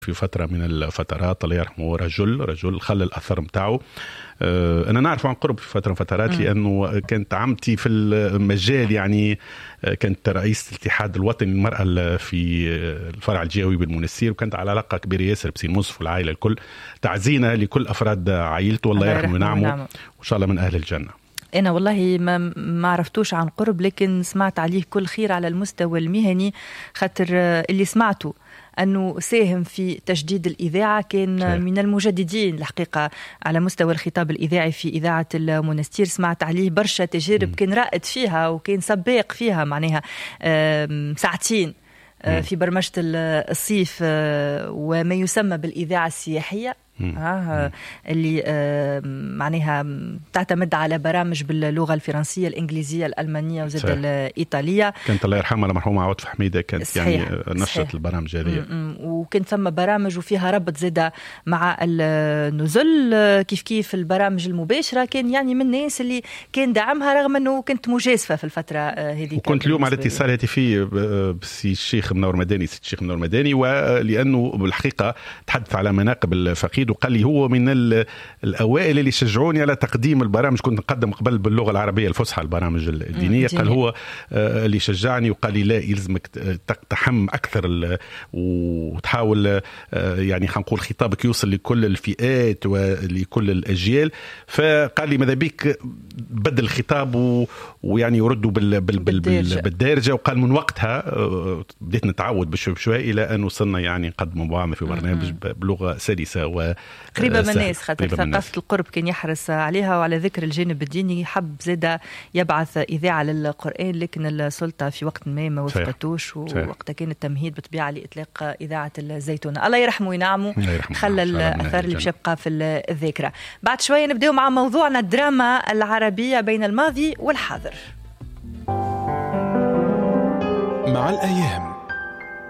في فترة من الفترات، الله يرحمه، رجل خلى الأثر متاعه. أنا نعرف عن قرب في فترة من فترات لأنه كانت عمتي في المجال، يعني كانت رئيس الاتحاد الوطني للمرأة في الفرع الجوي بالمنسير، وكانت على علاقة كبيرة ياسر بسين منصف والعائلة الكل. تعزينا لكل أفراد عائلته، الله يرحمه ونعمه، وإن شاء الله من أهل الجنة. أنا والله ما عرفتوش عن قرب، لكن سمعت عليه كل خير على المستوى المهني، خاطر اللي سمعته أنه ساهم في تجديد الإذاعة، كان من المجددين الحقيقة على مستوى الخطاب الإذاعي في إذاعة المنستير. سمعت عليه برشا تجارب، كان رائد فيها وكان سباق فيها، معناها ساعتين في برمجة الصيف وما يسمى بالإذاعة السياحية، اللي معناها تعتمد على برامج باللغة الفرنسية، الإنجليزية، الألمانية وزاد الإيطالية. كانت الله يرحمها المرحومة عوض فحميدة كانت صحيح. يعني نشرت البرامج هذه، وكان ثم برامج وفيها ربط زاد مع النزل، كيف البرامج المباشرة. كان يعني من الناس اللي كان دعمها رغم أنه كنت مجازفة في الفترة هذه. وكنت اليوم على اتصال هاتفي بسي الشيخ منور مداني، ولأنه بالحقيقة تحدث على مناقب الفقيد، وقال لي هو من الأوائل اللي شجعوني على تقديم البرامج. كنت نقدم قبل باللغة العربية الفصحى البرامج الدينية، قال هو اللي شجعني وقال لي لا، يلزمك تقتحم أكثر وتحاول يعني نقول خطابك يوصل لكل الفئات ولكل الأجيال. فقال لي ماذا بيك بدل الخطاب ويعني يردوا بالدارجة. وقال من وقتها بديت نتعود بشوي إلى أن وصلنا يعني نقدم بعضنا في برنامج بلغة سلسة قريبة من الناس، خاطر ثقافة القرب كان يحرص عليها. وعلى ذكر الجانب الديني، حب زاد يبعث إذاعة للقرآن، لكن السلطة في وقت ما وفقتوش، ووقتها كان التمهيد بطبيعة لإطلاق إذاعة الزيتونة. الله يرحمه وينعمه، خلى الأثر اللي باش يبقى في الذاكرة. بعد شوية نبدأ مع موضوعنا الدراما العربية بين الماضي والحاضر. مع الأيام